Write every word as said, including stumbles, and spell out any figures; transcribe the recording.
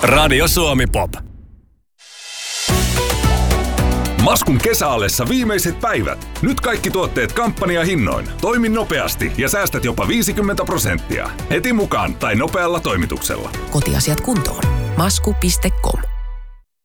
Radio Suomi Pop. Maskun kesäallessa viimeiset päivät. Nyt kaikki tuotteet kampanjahinnoin. Toimi nopeasti ja säästät jopa viisikymmentä prosenttia. Heti mukaan tai nopealla toimituksella. Kotiasiat kuntoon. masku piste com